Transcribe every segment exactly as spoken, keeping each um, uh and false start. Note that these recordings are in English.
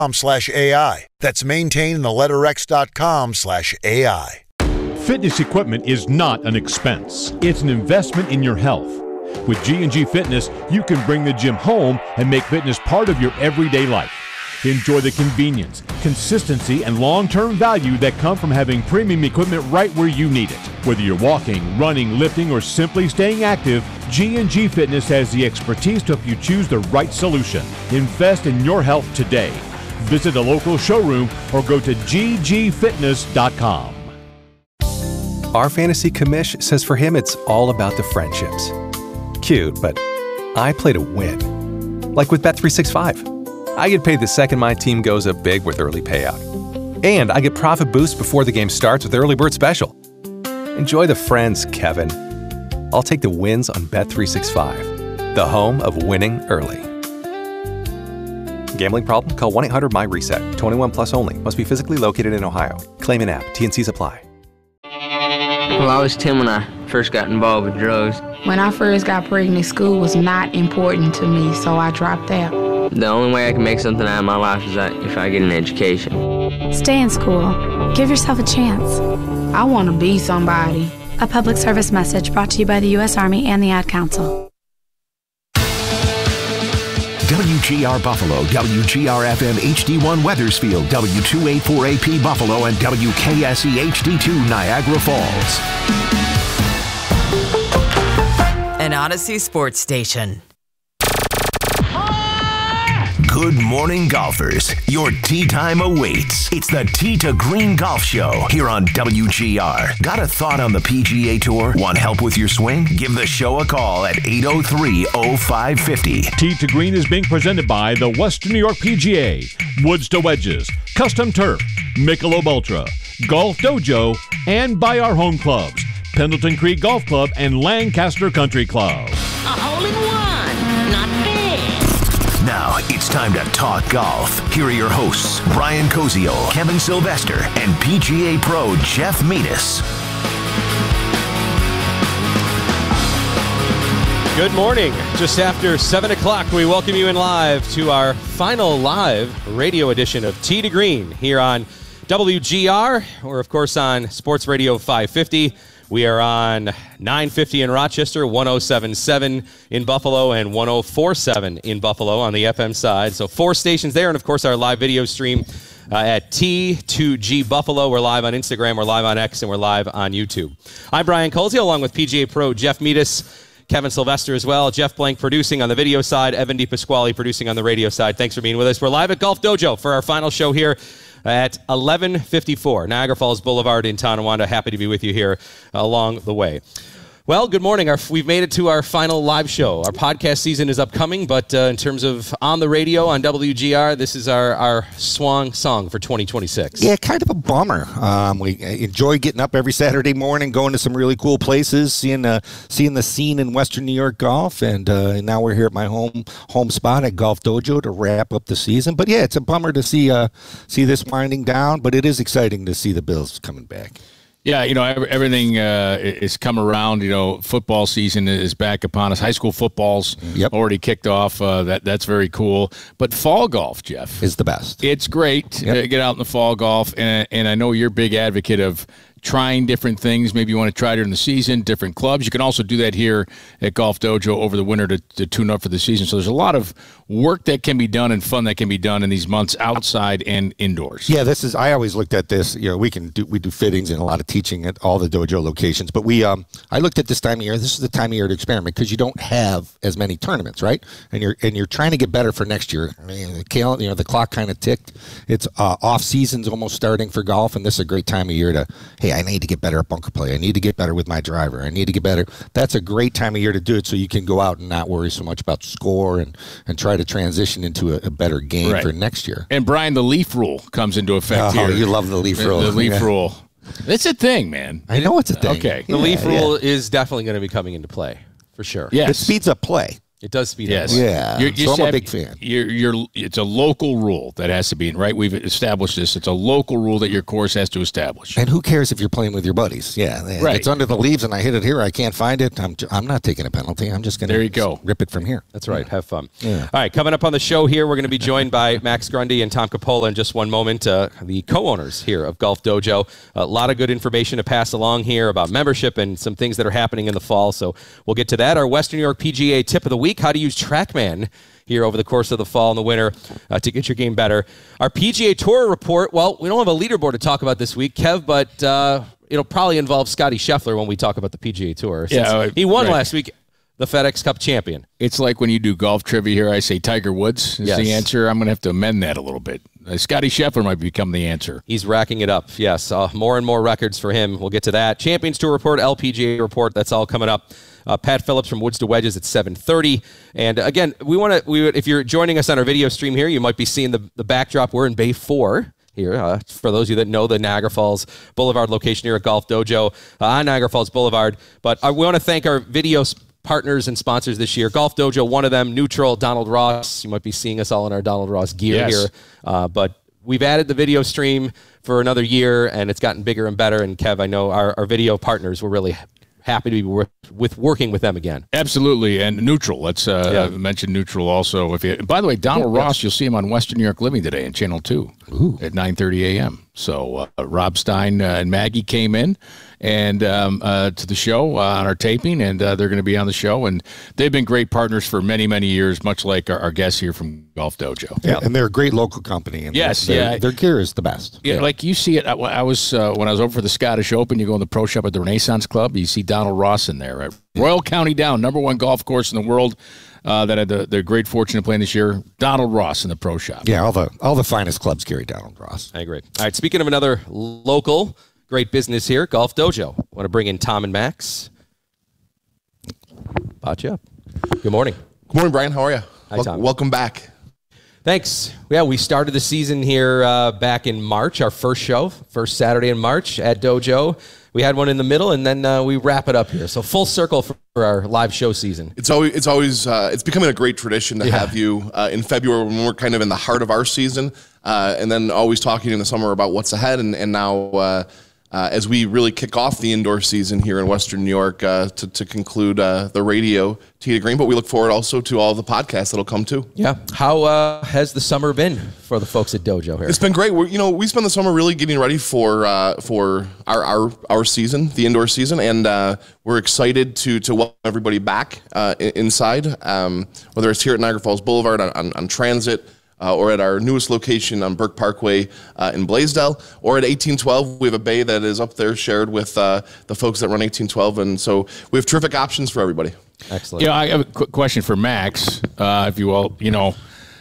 slash AI. That's maintain the letter X dot com slash AI. Fitness equipment is not an expense. It's an investment in your health. With G and G Fitness, you can bring the gym home and make fitness part of your everyday life. Enjoy the convenience, consistency, and long-term value that come from having premium equipment right where you need it. Whether you're walking, running, lifting, or simply staying active, G and G Fitness has the expertise to help you choose the right solution. Invest in your health today. Visit a local showroom or go to g g fitness dot com. Our fantasy commish says for him it's all about the friendships. Cute, but I play to win. Like with Bet three sixty-five. I get paid the second my team goes up big with early payout. And I get profit boost before the game starts with Early Bird Special. Enjoy the friends, Kevin. I'll take the wins on Bet three sixty-five, the home of winning early. Gambling problem? Call one eight hundred M Y reset. twenty-one plus only. Must be physically located in Ohio. Claim in app. T N Cs apply. Well, I was ten when I first got involved with drugs. When I first got pregnant, school was not important to me, so I dropped out. The only way I can make something out of my life is that if I get an education. Stay in school. Give yourself a chance. I want to be somebody. A public service message brought to you by the U S Army and the Ad Council. W G R Buffalo, W G R F M H D one Weathersfield, W two eighty-four A P Buffalo, and W K S E H D two Niagara Falls. An Odyssey Sports Station. Good morning, golfers. Your tee time awaits. It's the Tee to Green Golf Show here on W G R. Got a thought on the P G A Tour? Want help with your swing? Give the show a call at eight oh three oh five five oh. Tee to Green is being presented by the Western New York P G A, Woods to Wedges, Custom Turf, Michelob Ultra, Golf Dojo, and by our home clubs, Pendleton Creek Golf Club and Lancaster Country Club. A hole in one, not bad. Now it's time to talk golf. Here are your hosts, Brian Koziol, Kevin Sylvester, and P G A Pro Jeff Metis. Good morning. Just after seven o'clock, we welcome you in live to our final live radio edition of Tee to Green here on W G R. We're, of course, on Sports Radio five fifty. We are on nine fifty in Rochester, one oh seven point seven in Buffalo, and one oh four point seven in Buffalo on the F M side. So four stations there, and of course our live video stream uh, at T two G Buffalo. We're live on Instagram, we're live on X, and we're live on YouTube. I'm Brian Colsey, along with P G A Pro Jeff Metis, Kevin Sylvester as well. Jeff Blank producing on the video side, Evan DePasquale producing on the radio side. Thanks for being with us. We're live at Golf Dojo for our final show here at eleven fifty-four Niagara Falls Boulevard in Tonawanda. Happy to be with you here along the way. Well, good morning. Our, we've made it to our final live show. Our podcast season is upcoming, but uh, in terms of on the radio on W G R, this is our, our swan song for twenty twenty-six. Yeah, kind of a bummer. Um, we enjoy getting up every Saturday morning, going to some really cool places, seeing uh, seeing the scene in Western New York golf, and, uh, and now we're here at my home home spot at Golf Dojo to wrap up the season. But yeah, it's a bummer to see uh, see this winding down, but it is exciting to see the Bills coming back. Yeah, you know, everything uh, is come around. You know, football season is back upon us. High school football's yep. already kicked off. Uh, that That's very cool. But fall golf, Jeff. Is the best. It's great yep. to get out in the fall golf. And, and I know you're a big advocate of trying different things. Maybe you want to try during the season, different clubs. You can also do that here at Golf Dojo over the winter to, to tune up for the season. So there's a lot of work that can be done and fun that can be done in these months outside and indoors. Yeah, this is, I always looked at this, you know, we can do, we do fittings and a lot of teaching at all the dojo locations, but we, um, I looked at this time of year, this is the time of year to experiment because you don't have as many tournaments, right? And you're, and you're trying to get better for next year. I mean, the calendar, you know, the clock kind of ticked. It's uh, off season's almost starting for golf, and this is a great time of year to, hey, I need to get better at bunker play. I need to get better with my driver. I need to get better. That's a great time of year to do it so you can go out and not worry so much about score and, and try to transition into a, a better game right. for next year. And, Brian, the leaf rule comes into effect oh, here. Oh, you love the leaf rule. The, the leaf yeah. rule. It's a thing, man. I know it's a thing. Okay. The yeah, leaf rule yeah. is definitely going to be coming into play, for sure. Yes. It speeds up play. It does speed yes. up. Yeah, You're, you so I'm have, a big fan. You're, you're, it's a local rule that has to be in, right? We've established this. It's a local rule that your course has to establish. And who cares if you're playing with your buddies? Yeah, if right. it's under the leaves and I hit it here, I can't find it. I'm, I'm not taking a penalty. I'm just going to there you go. rip it from here. That's right. Have fun. Yeah. All right, coming up on the show here, we're going to be joined by Max Grundy and Tom Capola in just one moment, uh, the co-owners here of Golf Dojo. A lot of good information to pass along here about membership and some things that are happening in the fall, so we'll get to that. Our Western New York P G A tip of the week, how to use TrackMan here over the course of the fall and the winter uh, to get your game better. Our P G A Tour report, well, we don't have a leaderboard to talk about this week, Kev, but uh, it'll probably involve Scotty Scheffler when we talk about the P G A Tour. Since yeah, he won right. last week, the FedEx Cup champion. It's like when you do golf trivia here, I say Tiger Woods is yes. the answer. I'm going to have to amend that a little bit. Uh, Scotty Scheffler might become the answer. He's racking it up, yes. Uh, more and more records for him. We'll get to that. Champions Tour report, L P G A report, that's all coming up. Uh, Pat Phillips from Woods to Wedges at seven thirty. And uh, again, we want to. We if you're joining us on our video stream here, you might be seeing the, the backdrop. We're in Bay four here. Uh, for those of you that know the Niagara Falls Boulevard location here at Golf Dojo uh, on Niagara Falls Boulevard. But uh, we want to thank our video partners and sponsors this year. Golf Dojo, one of them. Neutral, Donald Ross. You might be seeing us all in our Donald Ross gear yes. here. Uh, but we've added the video stream for another year, and it's gotten bigger and better. And Kev, I know our, our video partners were really happy to be with, with working with them again. Absolutely, and Neutral. Let's uh, yeah. mention Neutral also. If you, by the way, Donald yeah, Ross, yes. you'll see him on Western New York Living today on Channel two Ooh. At nine thirty a.m. So uh, Rob Stein uh, and Maggie came in and um, uh, to the show uh, on our taping, and uh, they're going to be on the show. And they've been great partners for many, many years, much like our, our guests here from Golf Dojo. Yeah, and they're a great local company. And yes, their, yeah. Their gear is the best. Yeah, yeah. Like you see it. I, I was uh, when I was over for the Scottish Open. You go in the pro shop at the Renaissance Club. You see Donald Ross in there. Right? Royal County Down, number one golf course in the world. Uh, that had the, the great fortune of playing this year. Donald Ross in the pro shop. Yeah, all the all the finest clubs carry Donald Ross. I agree. All right, speaking of another local great business here, Golf Dojo. Want to bring in Tom and Max? Bought you up. Good morning. Good morning, Brian. How are you? Hi, Wel- Tom. Welcome back. Thanks. Yeah, we started the season here uh, back in March, our first show, first Saturday in March at Dojo. We had one in the middle, and then uh, we wrap it up here. So full circle for, for our live show season. It's always, it's always, uh, it's becoming a great tradition to Yeah. have you uh, in February when we're kind of in the heart of our season, uh, and then always talking in the summer about what's ahead. And, and now, uh, uh, as we really kick off the indoor season here in Western New York uh, to, to conclude uh, the radio Tee to Green, but we look forward also to all the podcasts that'll come too. Yeah. How uh, has the summer been for the folks at Dojo here? It's been great. We're, you know, we spend the summer really getting ready for uh, for our, our our season, the indoor season, and uh, we're excited to to welcome everybody back uh, inside, um, whether it's here at Niagara Falls Boulevard on, on, on Transit, uh, or at our newest location on Burke Parkway uh, in Blaisdell, or at eighteen twelve. We have a bay that is up there shared with uh, the folks that run eighteen twelve, and so we have terrific options for everybody. Excellent. Yeah, I have a quick question for Max, uh, if you will. You know,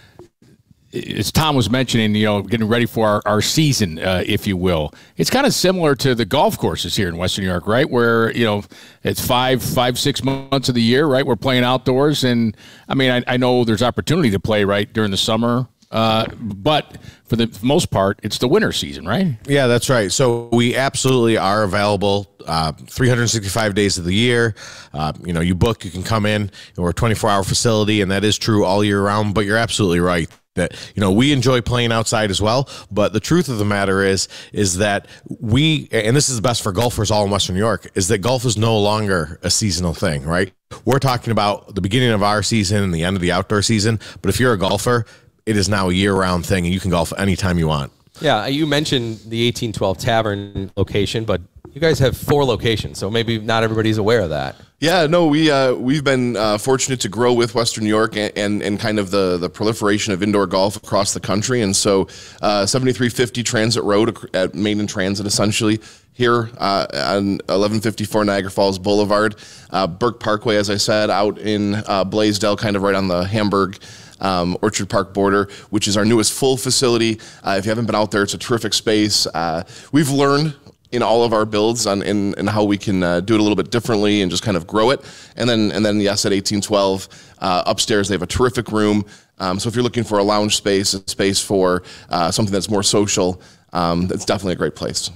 as Tom was mentioning, you know, getting ready for our, our season, uh, if you will. It's kind of similar to the golf courses here in Western New York, right? Where, you know, it's five, five, six months of the year, right? We're playing outdoors. And, I mean, I, I know there's opportunity to play, right, during the summer. Uh, but for the most part, it's the winter season, right? Yeah, that's right. So we absolutely are available uh, three hundred sixty-five days of the year. Uh, you know, you book, you can come in. We're a twenty-four hour facility, and that is true all year round. But you're absolutely right that, you know, we enjoy playing outside as well. But the truth of the matter is, is that we, and this is the best for golfers all in Western New York, is that golf is no longer a seasonal thing, right? We're talking about the beginning of our season and the end of the outdoor season. But if you're a golfer, it is now a year-round thing, and you can golf anytime you want. Yeah, you mentioned the eighteen twelve Tavern location, but you guys have four locations, so maybe not everybody's aware of that. Yeah, no, we uh, we've been uh, fortunate to grow with Western New York and, and, and kind of the, the proliferation of indoor golf across the country, and so uh, seventy-three fifty Transit Road at Main and Transit, essentially here uh, on eleven fifty-four Niagara Falls Boulevard, uh, Burke Parkway, as I said, out in uh, Blaisdell, kind of right on the Hamburg. Um, Orchard Park border, which is our newest full facility. Uh, if you haven't been out there, it's a terrific space. Uh, we've learned in all of our builds on in, in how we can uh, do it a little bit differently and just kind of grow it. And then, and then yes, at eighteen twelve uh, upstairs, they have a terrific room. Um, so if you're looking for a lounge space, a space for uh, something that's more social, um, that's definitely a great place.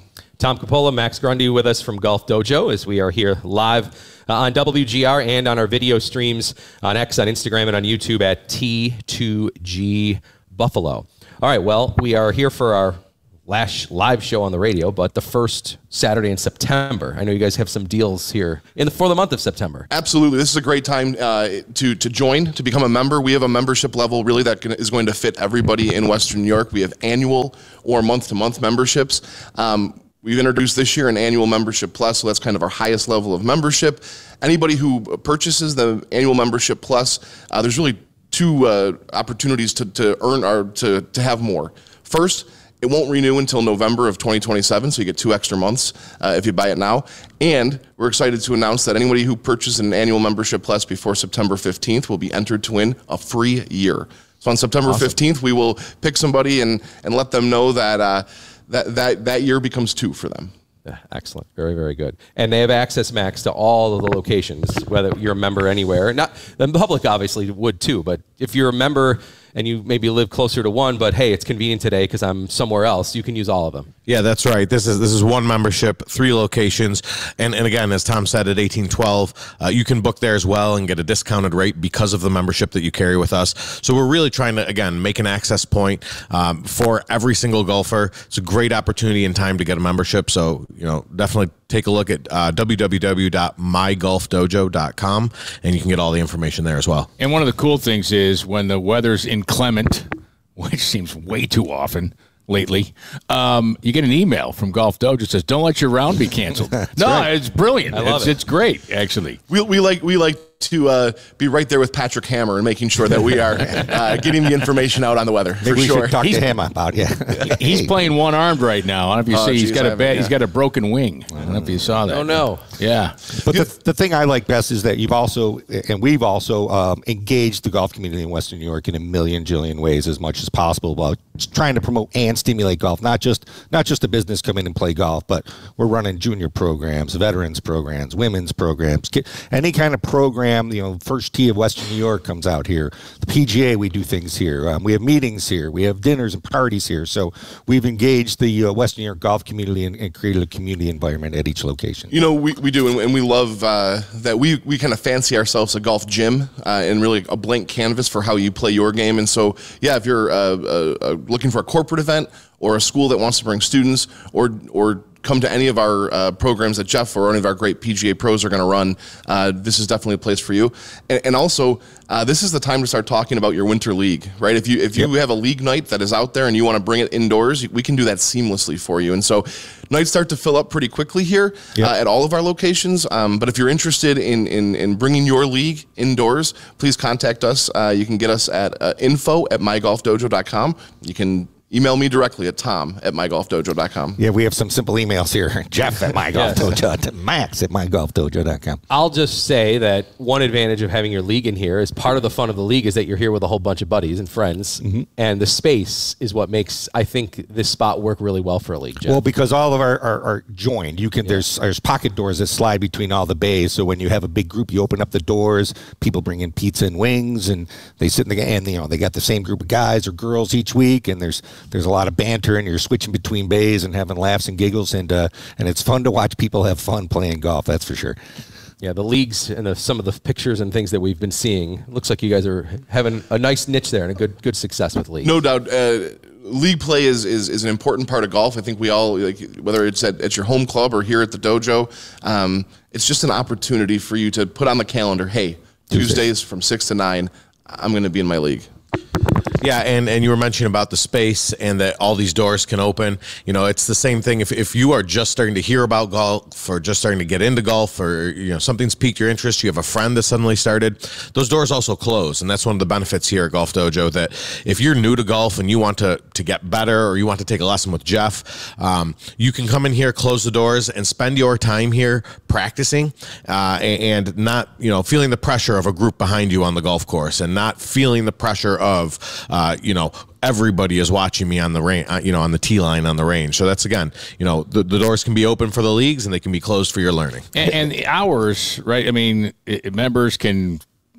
Tom Capola, Max Grundy with us from Golf Dojo as we are here live uh, on W G R and on our video streams on X, on Instagram, and on YouTube at T two G Buffalo. All right, well, we are here for our last live show on the radio, but the first Saturday in September. I know you guys have some deals here in the, for the month of September. Absolutely. This is a great time uh, to, to join, to become a member. We have a membership level really that is going to fit everybody in Western New York. We have annual or month-to-month memberships. Um, we've introduced this year an annual membership plus, so that's kind of our highest level of membership. Anybody who purchases the annual membership plus, uh, there's really two uh, opportunities to, to earn or to, to have more. First, it won't renew until November of twenty twenty-seven, so you get two extra months uh, if you buy it now. And we're excited to announce that anybody who purchases an annual membership plus before September fifteenth will be entered to win a free year. So on September awesome. fifteenth, we will pick somebody and, and let them know that, uh, that, that that year becomes two for them. Yeah, excellent. Very, very good. And they have access, Max, to all of the locations, whether you're a member anywhere. Not the public obviously would too, but if you're a member and you maybe live closer to one, but hey, it's convenient today because I'm somewhere else, you can use all of them. Yeah, that's right. This is this is one membership, three locations, and and again, as Tom said, at eighteen twelve, uh, you can book there as well and get a discounted rate because of the membership that you carry with us. So we're really trying to again make an access point um, for every single golfer. It's a great opportunity and time to get a membership. So you know, definitely take a look at uh, w w w dot my golf dojo dot com, and you can get all the information there as well. And one of the cool things is when the weather's inclement, which seems way too often lately, um, you get an email from Golf Dojo that says, "Don't let your round be canceled." No, right. It's brilliant. I love it's, it. It's great, actually. We we like we like to uh, be right there with Patrick Hammer and making sure that we are uh, getting the information out on the weather. Maybe for we sure. should talk he's, to him about yeah. He's playing one armed right now. I don't know if you oh, see. geez, He's got a bad. Yeah. He's got a broken wing. I don't know if you saw that. Oh no. Yeah. But the, the thing I like best is that you've also, and we've also um, engaged the golf community in Western New York in a million jillion ways as much as possible about trying to promote and stimulate golf. Not just not just a business come in and play golf, but we're running junior programs, veterans programs, women's programs, any kind of program. You know, first tee of Western New York comes out here. The P G A, we do things here. Um, we have meetings here. We have dinners and parties here. So we've engaged the uh, Western New York golf community and, and created a community environment at each location. You know, we, we do, and, and we love uh, that we, we kind of fancy ourselves a golf gym uh, and really a blank canvas for how you play your game. And so, yeah, if you're uh, uh, uh, looking for a corporate event or a school that wants to bring students or or come to any of our uh, programs that Jeff or any of our great P G A pros are going to run, uh, this is definitely a place for you. And, and also, uh, this is the time to start talking about your winter league, right? If you if you yep. have a league night that is out there and you want to bring it indoors, we can do that seamlessly for you. And so nights start to fill up pretty quickly here yep. uh, at all of our locations. Um, but if you're interested in, in, in bringing your league indoors, please contact us. Uh, you can get us at uh, info at my golf dojo dot com. You can email me directly at tom at my golf dojo dot com. Yeah, we have some simple emails here. Jeff at my golf dojo, Max at my golf dojo dot com. I'll just say that one advantage of having your league in here is part of the fun of the league is that you're here with a whole bunch of buddies and friends, mm-hmm. and the space is what makes, I think, this spot work really well for a league, Jeff. Well, because all of our are, are joined. You can yeah. there's there's pocket doors that slide between all the bays, so when you have a big group, you open up the doors, people bring in pizza and wings, and they sit in the, and you know, they got the same group of guys or girls each week, and there's there's a lot of banter, and you're switching between bays and having laughs and giggles, and uh, and it's fun to watch people have fun playing golf. That's for sure. Yeah, the leagues and the, some of the pictures and things that we've been seeing, looks like you guys are having a nice niche there and a good good success with leagues. No doubt. Uh, league play is, is is an important part of golf. I think we all, like, whether it's at, at your home club or here at the dojo, um, it's just an opportunity for you to put on the calendar, hey, Tuesday. Tuesdays from six to nine, I'm going to be in my league. Yeah, and, and you were mentioning about the space and that all these doors can open. You know, it's the same thing. If, if you are just starting to hear about golf or just starting to get into golf, or, you know, something's piqued your interest, you have a friend that suddenly started, those doors also close. And that's one of the benefits here at Golf Dojo, that if you're new to golf and you want to, to get better, or you want to take a lesson with Jeff, um, you can come in here, close the doors, and spend your time here practicing uh, and not, you know, feeling the pressure of a group behind you on the golf course, and not feeling the pressure of, uh, you know, everybody is watching me on the range, uh, you know, on the tee line on the range. So that's, again, you know, the, the doors can be open for the leagues and they can be closed for your learning. And, and the hours, right? I mean, it, members can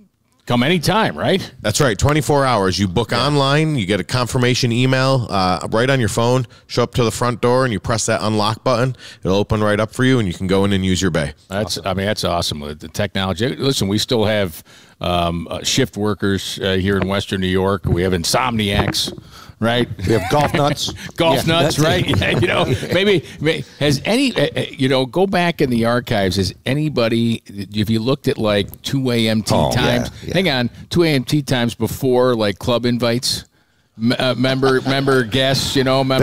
Come anytime, right? That's right. twenty-four hours. You book yeah. online. You get a confirmation email uh, right on your phone. Show up to the front door, and you press that unlock button. It'll open right up for you, and you can go in and use your bay. That's. Awesome. I mean, that's awesome with the technology. Listen, we still have um, uh, shift workers uh, here in Western New York. We have insomniacs. Right, we have golf nuts. golf yeah, nuts, right? Yeah, you know, maybe, maybe has any, uh, you know, go back in the archives. Has anybody, if you looked at like two a.m. tee oh, times, yeah, yeah. hang on, two a.m. tee times before like club invites, uh, member member guests, you know, member